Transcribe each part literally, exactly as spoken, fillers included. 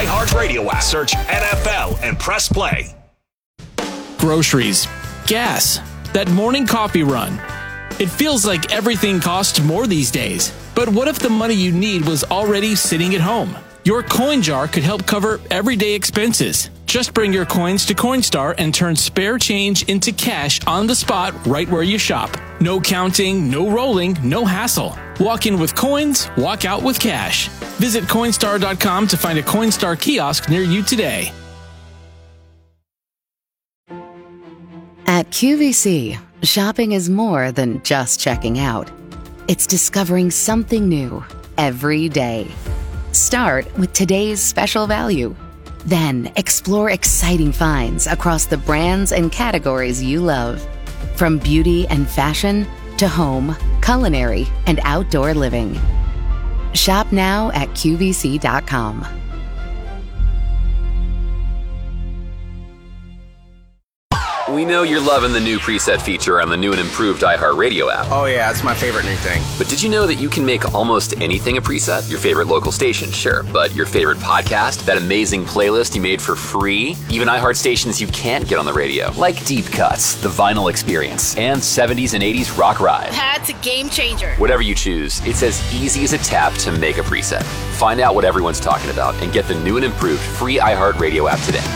iHeartRadio app. Search N F L and press play. Groceries, gas, that morning coffee run. It feels like everything costs more these days. But what if the money you need was already sitting at home? Your coin jar could help cover everyday expenses. Just bring your coins to Coinstar and turn spare change into cash on the spot right where you shop. No counting, no rolling, no hassle. Walk in with coins, walk out with cash. Visit Coinstar dot com to find a Coinstar kiosk near you today. At Q V C, shopping is more than just checking out. It's discovering something new every day. Start with today's special value. Then explore exciting finds across the brands and categories you love. From beauty and fashion to home, culinary, and outdoor living. Shop now at Q V C dot com. We know you're loving the new preset feature on the new and improved iHeartRadio app. Oh yeah, it's my favorite new thing. But did you know that you can make almost anything a preset? Your favorite local station, sure. But your favorite podcast? That amazing playlist you made for free? Even iHeart stations you can't get on the radio. Like Deep Cuts, The Vinyl Experience, and seventies and eighties Rock Ride. That's a game changer. Whatever you choose, it's as easy as a tap to make a preset. Find out what everyone's talking about and get the new and improved free iHeartRadio app today.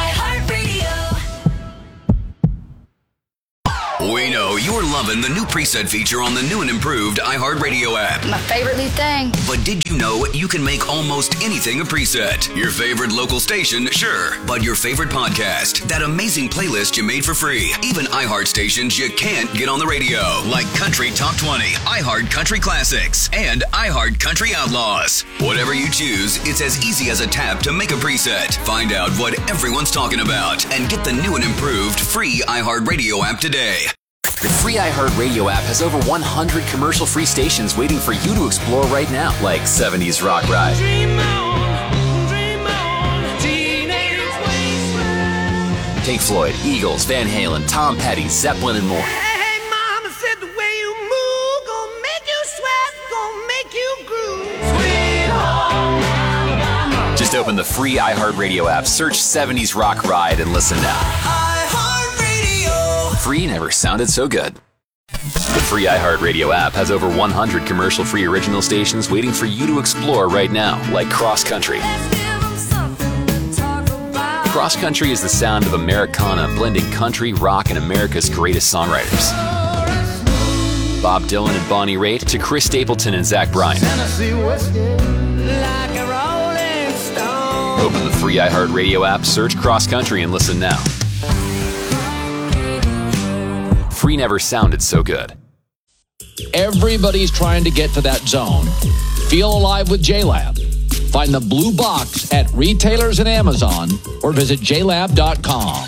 We know you're loving the new preset feature on the new and improved iHeartRadio app. My favorite new thing. But did you know you can make almost anything a preset? Your favorite local station, sure. But your favorite podcast, that amazing playlist you made for free. Even iHeart stations you can't get on the radio, like Country Top twenty, iHeart Country Classics, and iHeart Country Outlaws. Whatever you choose, it's as easy as a tap to make a preset. Find out what everyone's talking about and get the new and improved free iHeartRadio app today. The free iHeartRadio app has over one hundred commercial-free stations waiting for you to explore right now, like seventies Rock Ride, Dream on, dream on, teenage wasteland. Pink Floyd, Eagles, Van Halen, Tom Petty, Zeppelin, and more. Hey, mama said the way you move gon' make you sweat, gon' make you groove. Sweet home Alabama. Just open the free iHeartRadio app, search seventies Rock Ride, and listen now. Free never sounded so good. The free iHeartRadio app has over one hundred commercial-free original stations waiting for you to explore right now, like Cross Country. Cross Country is the sound of Americana blending country, rock, and America's greatest songwriters. Bob Dylan and Bonnie Raitt to Chris Stapleton and Zach Bryan. Open the free iHeartRadio app, search Cross Country, and listen now. Free never sounded so good. Everybody's trying to get to that zone. Feel alive with J Lab. Find the blue box at retailers and Amazon or visit j lab dot com.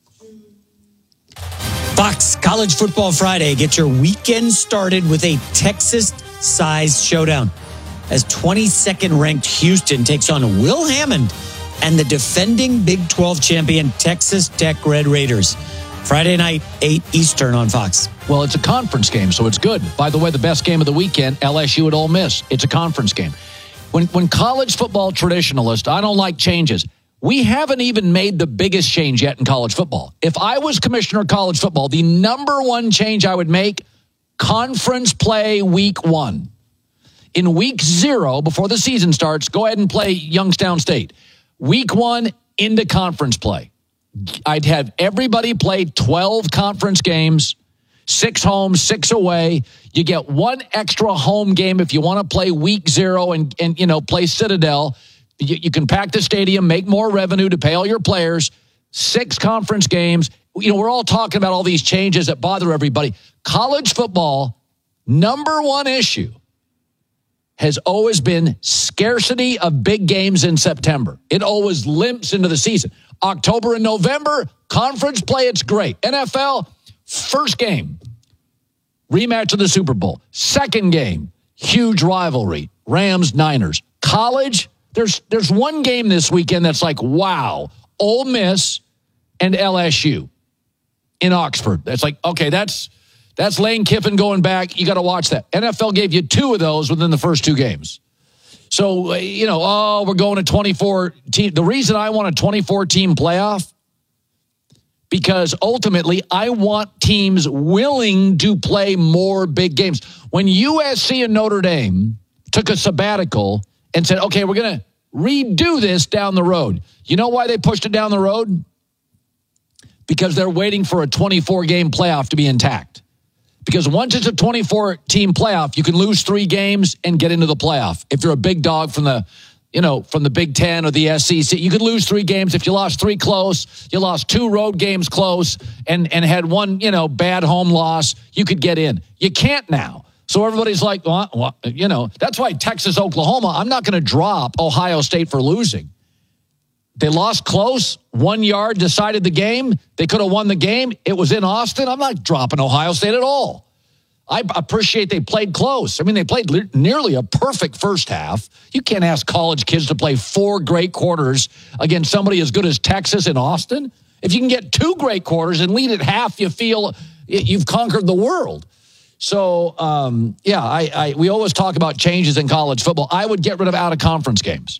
Fox College Football Friday. Get your weekend started with a Texas-sized showdown as twenty-second ranked Houston takes on Will Hammond and the defending Big twelve champion Texas Tech Red Raiders. Friday night, eight Eastern on Fox. Well, it's a conference game, so it's good. By the way, the best game of the weekend, L S U at Ole Miss. It's a conference game. When when college football traditionalists, I don't like changes. We haven't even made the biggest change yet in college football. If I was commissioner of college football, the number one change I would make, conference play week one. In week zero, before the season starts, go ahead and play Youngstown State. Week one, into conference play. I'd have everybody play twelve conference games, six home, six away. You get one extra home game if you want to play week zero and, and you know, play Citadel. You, you can pack the stadium, make more revenue to pay all your players. Six conference games. You know, we're all talking about all these changes that bother everybody. College football, number one issue has always been scarcity of big games in September. It always limps into the season. October and November, conference play, it's great. N F L, first game, rematch of the Super Bowl. Second game, huge rivalry, Rams, Niners. College, there's there's one game this weekend that's like, wow, Ole Miss and L S U in Oxford. That's like, okay, that's that's Lane Kiffin going back. You got to watch that. N F L gave you two of those within the first two games. So, uh, you know, oh, we're going to twenty-four team. The reason I want a twenty-four team playoff, because ultimately I want teams willing to play more big games. When U S C and Notre Dame took a sabbatical and said, okay, we're going to redo this down the road. You know why they pushed it down the road? Because they're waiting for a twenty-four game playoff to be intact. Because once it's a twenty-four team playoff, you can lose three games and get into the playoff. If you're a big dog from the, you know, from the Big Ten or the S E C, you could lose three games. If you lost three close, you lost two road games close and, and had one, you know, bad home loss, you could get in. You can't now. So everybody's like, well, well, you know, that's why Texas, Oklahoma, I'm not going to drop Ohio State for losing. They lost close. One yard decided the game. They could have won the game. It was in Austin. I'm not dropping Ohio State at all. I appreciate they played close. I mean, they played le- nearly a perfect first half. You can't ask college kids to play four great quarters against somebody as good as Texas in Austin. If you can get two great quarters and lead at half, you feel you've conquered the world. So, um, yeah, I, I we always talk about changes in college football. I would get rid of out-of-conference games.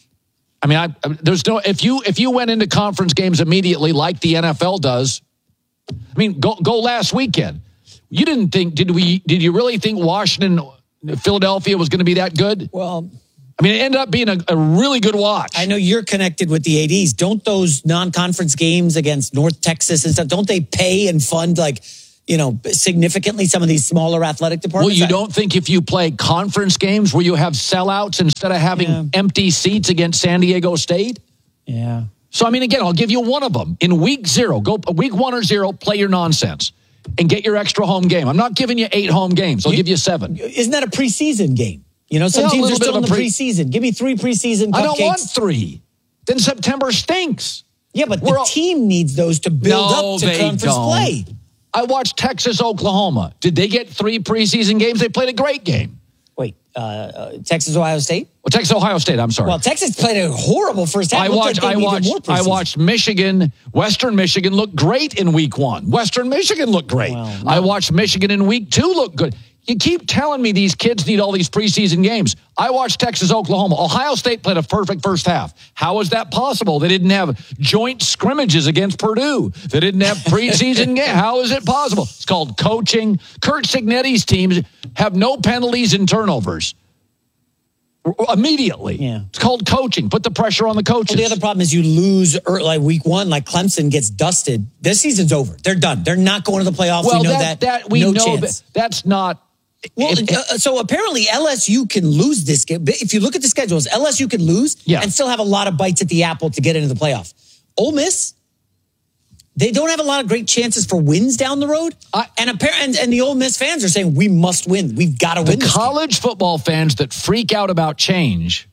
I mean, I, there's no if you if you went into conference games immediately like the N F L does. I mean, go go last weekend. You didn't think did we did you really think Washington, Philadelphia was going to be that good? Well, I mean, it ended up being a, a really good watch. I know you're connected with the A Ds. Don't those non-conference games against North Texas and stuff? Don't they pay and fund like? You know, significantly some of these smaller athletic departments. Well, you don't think if you play conference games where you have sellouts instead of having yeah. empty seats against San Diego State? Yeah. So, I mean, again, I'll give you one of them. In week zero, go week one or zero, play your nonsense and get your extra home game. I'm not giving you eight home games. I'll you, give you seven. Isn't that a preseason game? You know, some yeah, teams are still in the pre- preseason. Give me three preseason cupcakes. I don't want three. Then September stinks. Yeah, but We're the all- team needs those to build no, up to they conference don't. play. I watched Texas, Oklahoma. Did they get three preseason games? They played a great game. Wait, uh, uh, Texas, Ohio State? Well, Texas, Ohio State, I'm sorry. Well, Texas played a horrible first half. I watched, like I watched, I watched Michigan, Western Michigan look great in week one. Western Michigan looked great. Well, no. I watched Michigan in week two look good. You keep telling me these kids need all these preseason games. I watched Texas, Oklahoma. Ohio State played a perfect first half. How is that possible? They didn't have joint scrimmages against Purdue. They didn't have preseason games. How is it possible? It's called coaching. Kurt Signetti's teams have no penalties and turnovers. Immediately. Yeah. It's called coaching. Put the pressure on the coaches. Well, the other problem is you lose early, like week one, like Clemson gets dusted. This season's over. They're done. They're not going to the playoffs. Well, we know that, that. that we no know chance. that that's not. Well, it, it, uh, so apparently L S U can lose this game. If you look at the schedules, L S U can lose yeah. and still have a lot of bites at the apple to get into the playoff. Ole Miss, they don't have a lot of great chances for wins down the road. I, and, and and the Ole Miss fans are saying, we must win. We've got to win the this college game. football fans that freak out about change,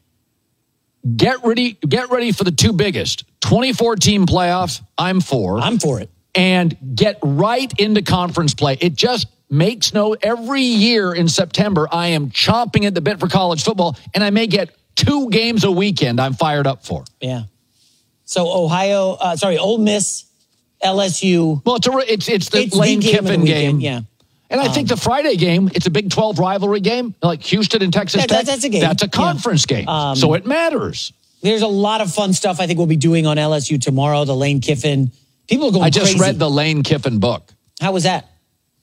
get ready, get ready for the two biggest. twenty-four team playoffs, I'm for. I'm for it. And get right into conference play. It just makes no, every year in September, I am chomping at the bit for college football, and I may get two games a weekend I'm fired up for. Yeah. So Ohio, uh, sorry, Ole Miss, L S U. Well, it's a, it's, it's the it's Lane the game Kiffin game. Yeah. And I um, think the Friday game, it's a Big twelve rivalry game, like Houston and Texas that, Tech. That's a game. That's a conference yeah. game. Um, so it matters. There's a lot of fun stuff I think we'll be doing on L S U tomorrow, the Lane Kiffin. People are going I just crazy. read the Lane Kiffin book. How was that?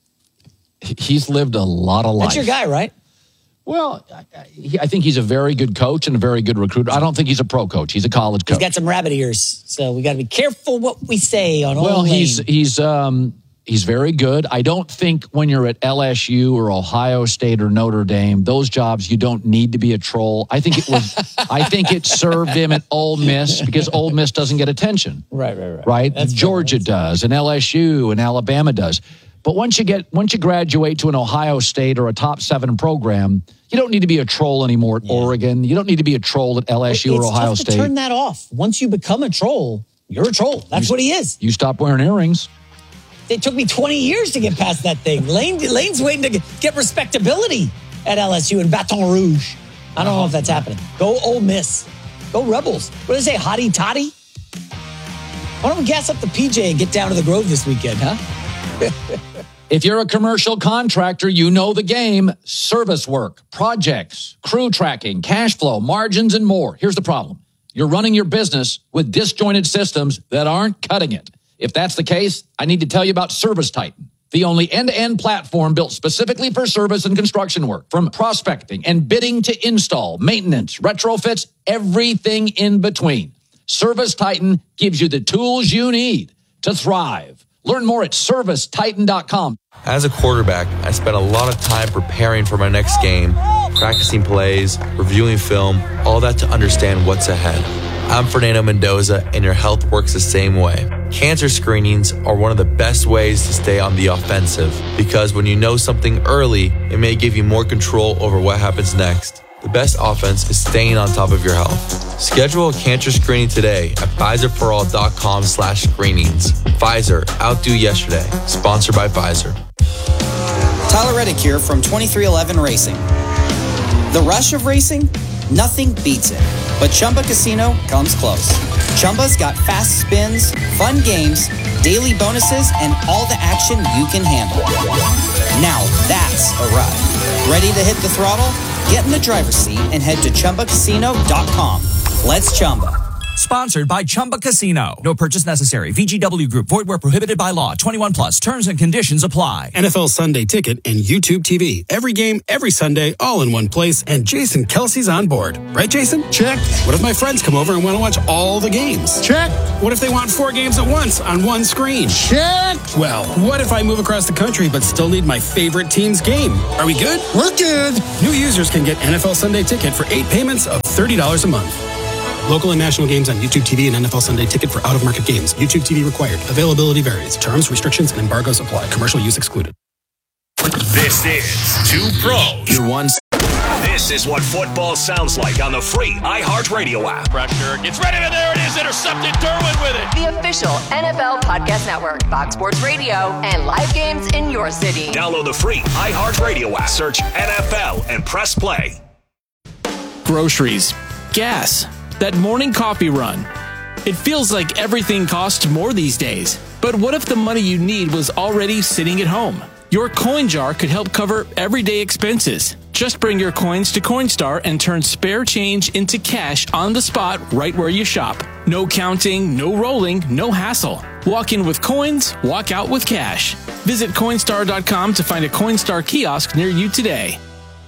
He's lived a lot of life. That's your guy, right? Well, I, I think he's a very good coach and a very good recruiter. I don't think he's a pro coach. He's a college coach. He's got some rabbit ears, so we got to be careful what we say on. Well, Lane. he's he's um he's very good. I don't think when you're at L S U or Ohio State or Notre Dame, those jobs you don't need to be a troll. I think it was. I think it served him at Ole Miss because Ole Miss doesn't get attention. Right, right, right. Right. That's Georgia does, and L S U and Alabama does. But once you get once you graduate to an Ohio State or a top seven program, you don't need to be a troll anymore at yeah. Oregon. You don't need to be a troll at L S U it's or Ohio tough State. To turn that off. Once you become a troll, you're a troll. That's you, what he is. You stop wearing earrings. It took me twenty years to get past that thing. Lane, Lane's waiting to get respectability at L S U in Baton Rouge. I don't know if that's happening. Go Ole Miss. Go Rebels. What do they say? Hottie toddy? Why don't we gas up the P J and get down to the Grove this weekend, huh? If you're a commercial contractor, you know the game. Service work, projects, crew tracking, cash flow, margins, and more. Here's the problem. You're running your business with disjointed systems that aren't cutting it. If that's the case, I need to tell you about ServiceTitan, the only end-to-end platform built specifically for service and construction work. From prospecting and bidding to install, maintenance, retrofits, everything in between. ServiceTitan gives you the tools you need to thrive. Learn more at service titan dot com. As a quarterback, I spent a lot of time preparing for my next game, practicing plays, reviewing film, all that to understand what's ahead. I'm Fernando Mendoza, and your health works the same way. Cancer screenings are one of the best ways to stay on the offensive, because when you know something early, it may give you more control over what happens next. The best offense is staying on top of your health. Schedule a cancer screening today at Pfizer for all dot com slash screenings. Pfizer, outdo yesterday. Sponsored by Pfizer. Tyler Reddick here from twenty-three eleven Racing. The rush of racing? Nothing beats it. But Chumba Casino comes close. Chumba's got fast spins, fun games, daily bonuses, and all the action you can handle. Now that's a ride. Ready to hit the throttle? Get in the driver's seat and head to Chumba Casino dot com. Let's Chumba. Sponsored by Chumba Casino. No purchase necessary. V G W Group. Void where prohibited by law. twenty-one plus. Terms and conditions apply. N F L Sunday Ticket and YouTube T V. Every game, every Sunday, all in one place. And Jason Kelsey's on board. Right, Jason? Check. What if my friends come over and want to watch all the games? Check. What if they want four games at once on one screen? Check. Well, what if I move across the country but still need my favorite team's game? Are we good? We're good. New users can get N F L Sunday Ticket for eight payments of thirty dollars a month. Local and national games on YouTube T V and N F L Sunday Ticket for out-of-market games. YouTube T V required. Availability varies. Terms, restrictions, and embargoes apply. Commercial use excluded. This is Two Pros. Your one. This is what football sounds like on the free iHeartRadio app. Pressure gets ready, and there it is. Intercepted. Derwin with it. The official N F L Podcast Network, Fox Sports Radio, and live games in your city. Download the free iHeartRadio app. Search N F L and press play. Groceries, gas, that morning coffee run. It feels like everything costs more these days. But what if the money you need was already sitting at home? Your coin jar could help cover everyday expenses. Just bring your coins to Coinstar and turn spare change into cash on the spot right where you shop. No counting, no rolling, no hassle. Walk in with coins, walk out with cash. Visit Coinstar dot com to find a Coinstar kiosk near you today.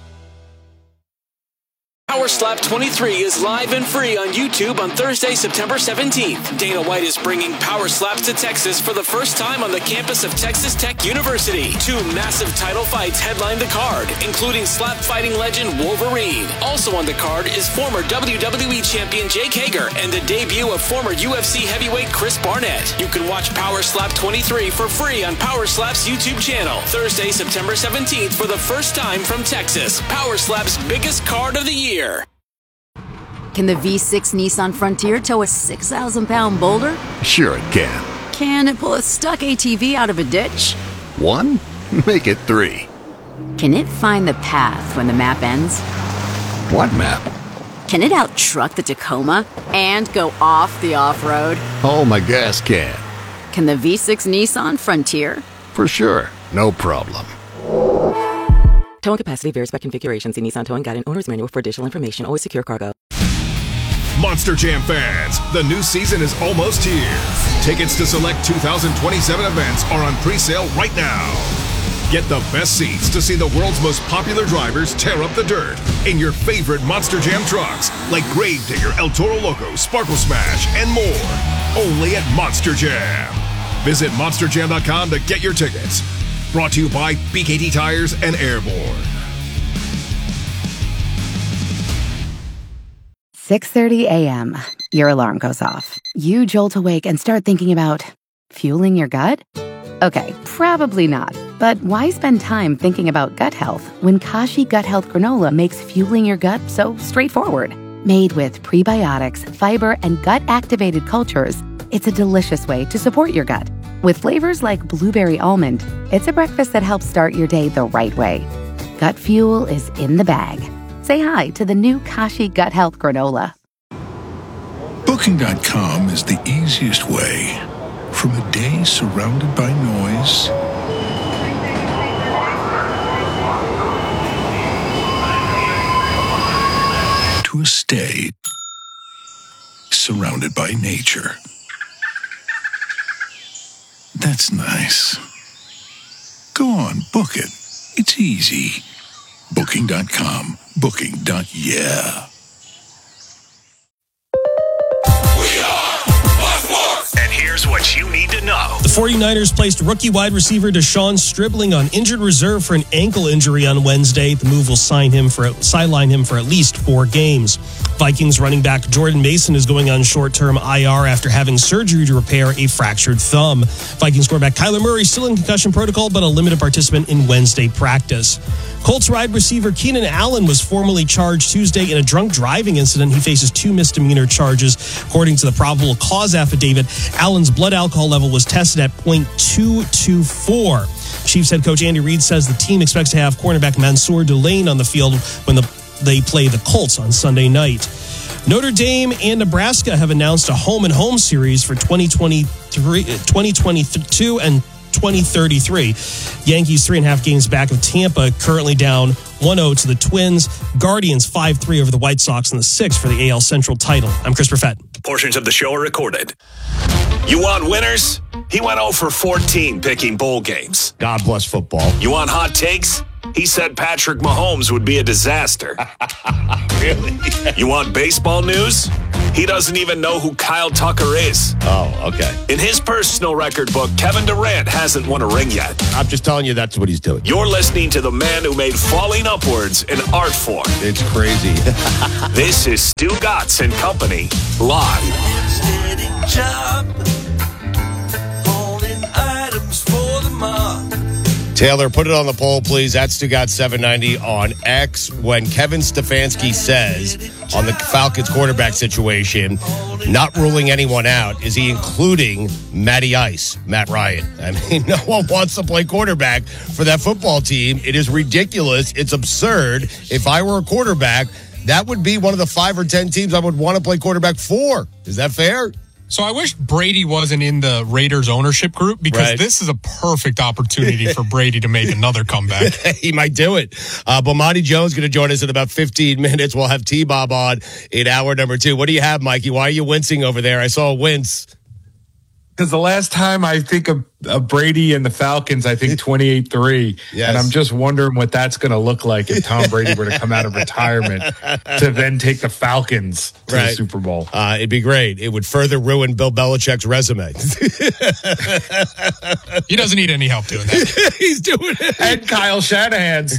Power Slap twenty-three is live and free on YouTube on Thursday, September seventeenth. Dana White is bringing Power Slaps to Texas for the first time on the campus of Texas Tech University. Two massive title fights headline the card, including slap fighting legend Wolverine. Also on the card is former W W E champion Jake Hager and the debut of former U F C heavyweight Chris Barnett. You can watch Power Slap twenty-three for free on Power Slap's YouTube channel. Thursday, September seventeenth for the first time from Texas. Power Slap's biggest card of the year. Can the V six Nissan Frontier tow a six thousand pound boulder? Sure it can. Can it pull a stuck A T V out of a ditch? One? Make it three. Can it find the path when the map ends? What map? Can it out-truck the Tacoma and go off the off-road? Oh, my gas can. Can the V six Nissan Frontier? For sure. No problem. Towing capacity varies by configuration. See Nissan Towing Guide and Owner's Manual for additional information. Always secure cargo. Monster Jam fans, the new season is almost here. Tickets to select two thousand twenty-seven events are on pre-sale right now. Get the best seats to see the world's most popular drivers tear up the dirt in your favorite Monster Jam trucks, like Gravedigger, El Toro Loco, Sparkle Smash, and more. Only at Monster Jam. Visit monster jam dot com to get your tickets. Brought to you by B K T Tires and Airborne. six thirty a.m. Your alarm goes off. You jolt awake and start thinking about fueling your gut? Okay, probably not. But why spend time thinking about gut health when Kashi Gut Health Granola makes fueling your gut so straightforward? Made with prebiotics, fiber, and gut-activated cultures, it's a delicious way to support your gut. With flavors like blueberry almond, it's a breakfast that helps start your day the right way. Gut fuel is in the bag. Say hi to the new Kashi Gut Health Granola. Booking dot com is the easiest way. From a day surrounded by noise, day, surrounded by nature. That's nice. Go on, book it. It's easy. Booking dot com. Booking. Yeah. And here's what you need to know. The 49ers placed rookie wide receiver Deshaun Stribling on injured reserve for an ankle injury on Wednesday. The move will sign him for sideline him for at least four games. Vikings running back Jordan Mason is going on short-term I R after having surgery to repair a fractured thumb. Vikings quarterback Kyler Murray still in concussion protocol, but a limited participant in Wednesday practice. Colts wide receiver Keenan Allen was formally charged Tuesday in a drunk driving incident. He faces two misdemeanor charges. According to the probable cause affidavit, Allen's blood alcohol level was tested at point two two four. Chiefs head coach Andy Reid says the team expects to have cornerback Mansour Delane on the field when the, they play the Colts on Sunday night. Notre Dame and Nebraska have announced a home-and-home series for twenty twenty-three, twenty twenty-two and twenty thirty-three. Yankees three and a half games back of Tampa, currently down one oh to the Twins. Guardians five three over the White Sox in the sixth for the A L Central title. I'm Chris Perfett. Portions of the show are recorded. You want winners? He went oh for fourteen picking bowl games. God bless football. You want hot takes? He said Patrick Mahomes would be a disaster. Really? You want baseball news? He doesn't even know who Kyle Tucker is. Oh, okay. In his personal record book, Kevin Durant hasn't won a ring yet. I'm just telling you that's what he's doing. You're listening to the man who made falling upwards an art form. It's crazy. This is Stu Gatz and Company, live. Taylor, put it on the poll, please. That's Stu Gatz seven ninety on X. When Kevin Stefanski says on the Falcons quarterback situation, not ruling anyone out, is he including Matty Ice, Matt Ryan? I mean, no one wants to play quarterback for that football team. It is ridiculous. It's absurd. If I were a quarterback, that would be one of the five or ten teams I would want to play quarterback for. Is that fair? So I wish Brady wasn't in the Raiders ownership group because Right. this is a perfect opportunity for Brady to make another comeback. He might do it. Uh, Bomani Jones going to join us in about fifteen minutes. We'll have T-Bob on in hour number two. What do you have, Mikey? Why are you wincing over there? I saw a wince. Because the last time I think of, of Brady and the Falcons, I think twenty-eight three. Yes. And I'm just wondering what that's going to look like if Tom Brady were to come out of retirement to then take the Falcons to Right. the Super Bowl. Uh, it'd be great. It would further ruin Bill Belichick's resume. He doesn't need any help doing that. He's doing it. And Kyle Shanahan's.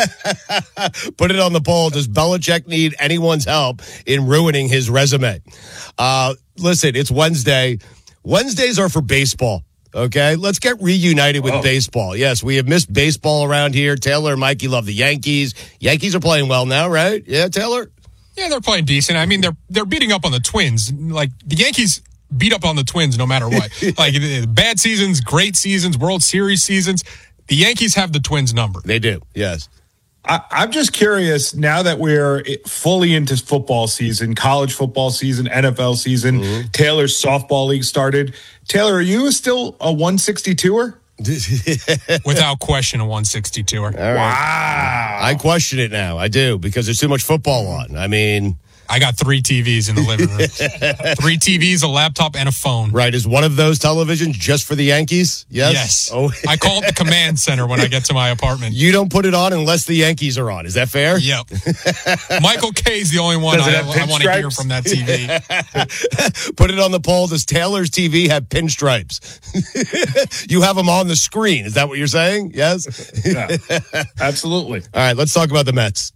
Put it on the poll. Does Belichick need anyone's help in ruining his resume? Uh, listen, it's Wednesday. Wednesdays are for baseball. Okay, let's get reunited with Oh. baseball. Yes, we have missed baseball around here. Taylor and Mikey love the Yankees. Yankees are playing well now, right? Yeah, Taylor? Yeah, they're playing decent. I mean, they're they're beating up on the Twins. Like, the Yankees beat up on the Twins no matter what. Like, bad seasons, great seasons, World Series seasons. The Yankees have the Twins number. They do, yes. I, I'm just curious now that we're fully into football season, college football season, N F L season, Mm-hmm. Taylor's softball league started. Taylor, are you still a one sixty-two-er? Without question, a one sixty-two-er. All right. Wow. I question it now. I do, because there's too much football on. I mean, I got three T Vs in the living room. Three T Vs, a laptop, and a phone. right, is one of those televisions just for the Yankees? Yes? Yes. Oh, I call it the command center when I get to my apartment. you don't put it on unless the Yankees are on. Is that fair? Yep. Michael K's the only one Does I, it have I want to hear pinstripes? from that T V. Put it on the poll. Does Taylor's T V have pinstripes? You have them on the screen. Is that what you're saying? Yes? Yeah, absolutely. All right, let's talk about the Mets.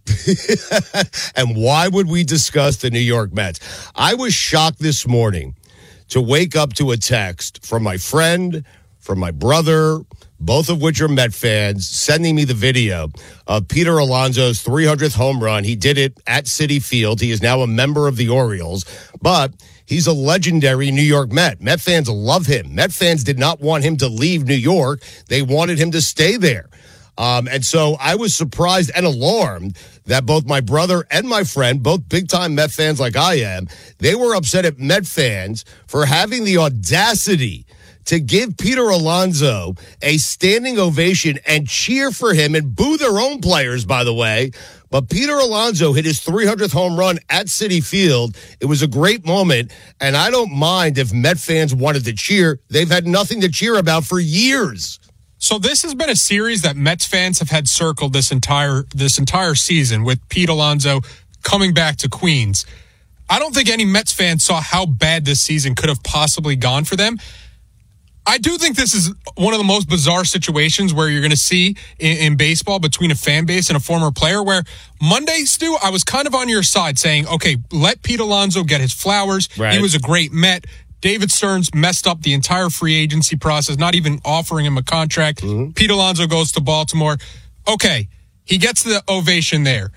And why would we discuss the New York Mets? I was shocked this morning to wake up to a text from my friend, from my brother, both of which are Met fans, sending me the video of Peter Alonso's three hundredth home run. He did it at Citi Field. He is now a member of the Orioles, but he's a legendary New York Met. Met fans love him. Met fans did not want him to leave New York. They wanted him to stay there. Um, and so I was surprised and alarmed that both my brother and my friend, both big-time Met fans like I am, they were upset at Met fans for having the audacity to give Peter Alonso a standing ovation and cheer for him and boo their own players, by the way, But Peter Alonso hit his three hundredth home run at Citi Field. It was a great moment, and I don't mind if Met fans wanted to cheer. They've had nothing to cheer about for years. So this has been a series that Mets fans have had circled this entire this entire season with Pete Alonso coming back to Queens. I don't think any Mets fans saw how bad this season could have possibly gone for them. I do think this is one of the most bizarre situations where you're going to see in, in baseball between a fan base and a former player, where Monday, Stu, I was kind of on your side saying, okay, let Pete Alonso get his flowers. Right. He was a great Met. David Stearns messed up the entire free agency process, not even offering him a contract. Mm-hmm. Pete Alonso goes to Baltimore. Okay, he gets the ovation there.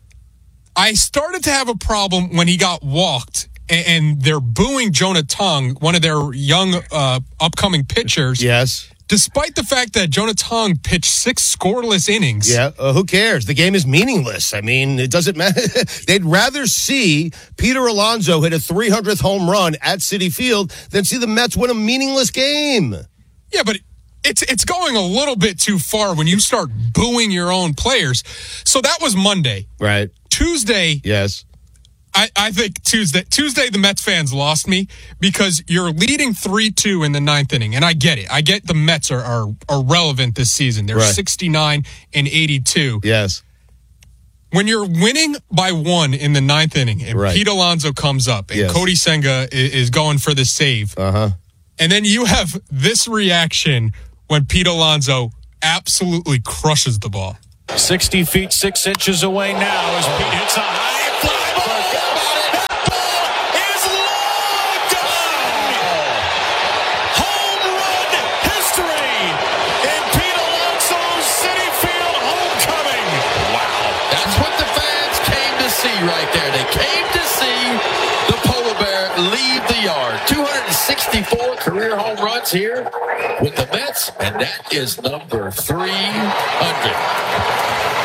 I started to have a problem when he got walked and they're booing Jonah Tong, one of their young uh, upcoming pitchers. Yes. Despite the fact that Jonah Tong pitched six scoreless innings. Yeah, uh, who cares? The game is meaningless. I mean, it doesn't matter. They'd rather see Peter Alonso hit a three hundredth home run at Citi Field than see the Mets win a meaningless game. Yeah, but it's it's going a little bit too far when you start booing your own players. So that was Monday. Right. Tuesday. Yes. I, I think Tuesday, Tuesday, the Mets fans lost me because you're leading three two in the ninth inning. And I get it. I get the Mets are, are, are relevant this season. They're right. sixty-nine and eighty-two. Yes. When you're winning by one in the ninth inning and right. Pete Alonso comes up and yes. Cody Senga is, is going for the save. Uh-huh. And then you have this reaction when Pete Alonso absolutely crushes the ball. sixty feet, six inches away now as Pete hits a high fly ball. That ball is long gone. Home run history in Pete Alonso's Citi Field homecoming. Wow. That's what the fans came to see right there. They came to see the polar bear leave the yard. two hundred sixty-four career home runs here with the Mets, and that is number three hundred.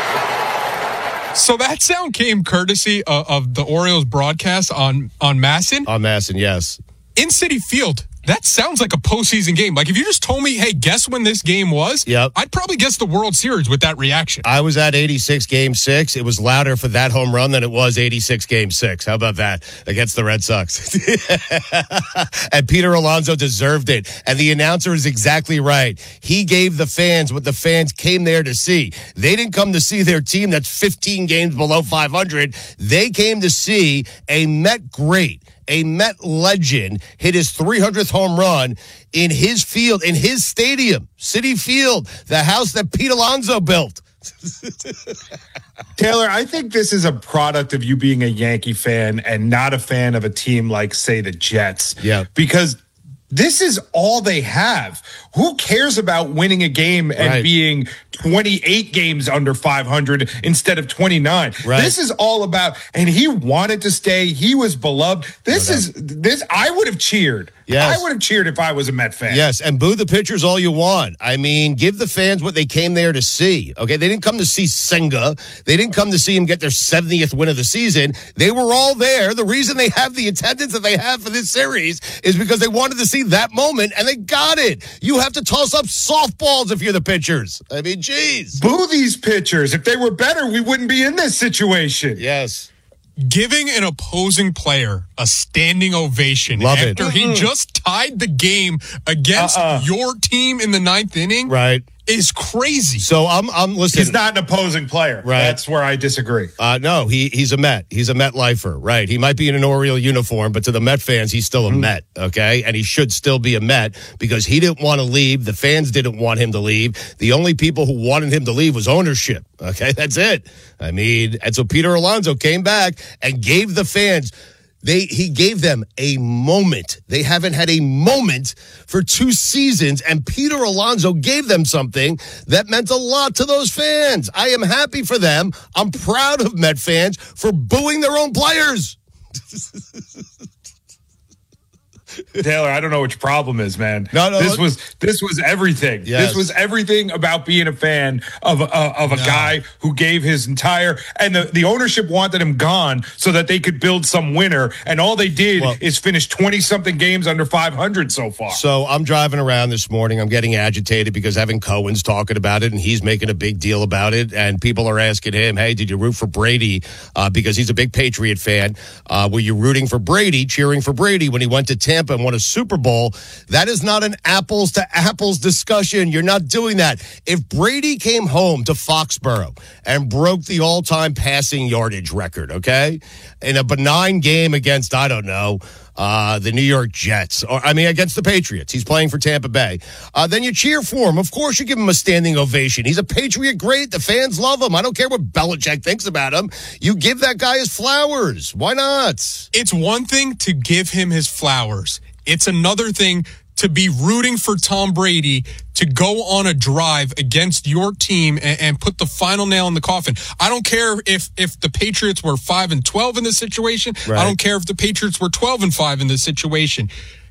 So that sound came courtesy of, of the Orioles broadcast on, on Masson. On Masson, yes. In Citi Field, that sounds like a postseason game. Like if you just told me, hey, guess when this game was? Yep. I'd probably guess the World Series with that reaction. I was at eighty-six game six. It was louder for that home run than it was eighty-six game six. How about that against the Red Sox? And Peter Alonso deserved it. And the announcer is exactly right. He gave the fans what the fans came there to see. They didn't come to see their team that's fifteen games below five hundred. They came to see a Met great, a Met legend, hit his three hundredth home run in his field, in his stadium, Citi Field, the house that Pete Alonso built. Taylor, I think this is a product of you being a Yankee fan and not a fan of a team like, say, the Jets. Yeah. Because this is all they have. Who cares about winning a game and right. being twenty-eight games under five hundred instead of twenty-nine? Right. This is all about, and he wanted to stay. He was beloved. This no is, this, I would have cheered. Yes. I would have cheered if I was a Met fan. Yes, and boo the pitchers all you want. I mean, give the fans what they came there to see. Okay, they didn't come to see Senga. They didn't come to see him get their seventieth win of the season. They were all there. The reason they have the attendance that they have for this series is because they wanted to see that moment, and they got it. You have to toss up softballs if you're the pitchers. I mean, geez. Boo these pitchers. If they were better, we wouldn't be in this situation. Yes. Giving an opposing player a standing ovation Love after it. he Mm-mm. just tied the game against Uh-uh. your team in the ninth inning Right. is crazy. So I'm I'm listening. He's not an opposing player. Right. That's where I disagree. Uh, no, he he's a Met. He's a Met lifer, right? He might be in an Oriole uniform, but to the Met fans, he's still a mm-hmm. Met, okay? And he should still be a Met because he didn't want to leave. The fans didn't want him to leave. The only people who wanted him to leave was ownership, okay? That's it. I mean, and so Peter Alonso came back and gave the fans They he gave them a moment. They haven't had a moment for two seasons, and Peter Alonso gave them something that meant a lot to those fans. I am happy for them. I'm proud of Met fans for booing their own players. Taylor, I don't know what your problem is, man. No, no, this look. was this was everything. Yes. This was everything about being a fan of a, of a No. guy who gave his entire and the, the ownership wanted him gone so that they could build some winner, and all they did Well- is finish twenty something games under five hundred so far. So I'm driving around this morning. I'm getting agitated because Evan Cohen's talking about it and he's making a big deal about it. And people are asking him, hey, did you root for Brady? Uh, because he's a big Patriot fan. Uh, were you rooting for Brady, cheering for Brady when he went to Tampa and won a Super Bowl? That is not an apples to apples discussion. You're not doing that. If Brady came home to Foxborough and broke the all-time passing yardage record, okay, in a benign game against, I don't know, Uh, the New York Jets, or I mean, against the Patriots. He's playing for Tampa Bay. Uh, then you cheer for him. Of course, you give him a standing ovation. He's a Patriot great. The fans love him. I don't care what Belichick thinks about him. You give that guy his flowers. Why not? It's one thing to give him his flowers. It's another thing to be rooting for Tom Brady to go on a drive against your team and, and put the final nail in the coffin. I don't care if if the Patriots were five and twelve in this situation. Right. I don't care if the Patriots were twelve and five in this situation.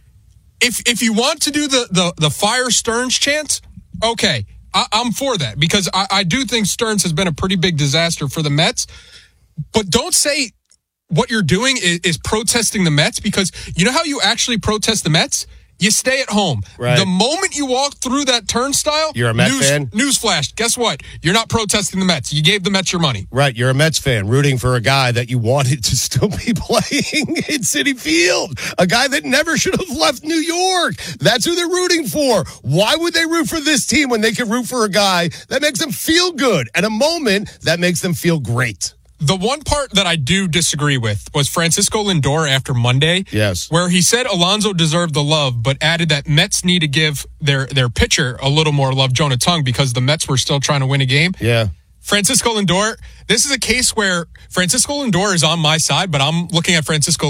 If if you want to do the the, the fire Stearns chant, okay, I, I'm for that because I, I do think Stearns has been a pretty big disaster for the Mets. But don't say what you're doing is, is protesting the Mets, because you know how you actually protest the Mets? You stay at home. Right. The moment you walk through that turnstile, You're a Mets news, fan? Newsflash, guess what? You're not protesting the Mets. You gave the Mets your money. Right, you're a Mets fan rooting for a guy that you wanted to still be playing in Citi Field, a guy that never should have left New York. That's who they're rooting for. Why would they root for this team when they can root for a guy that makes them feel good at a moment that makes them feel great? The one part that I do disagree with was Francisco Lindor after Monday. Yes. Where he said Alonso deserved the love, but added that Mets need to give their, their pitcher a little more love, Jonah Tung, because the Mets were still trying to win a game. Yeah. Francisco Lindor, this is a case where Francisco Lindor is on my side, but I'm looking at Francisco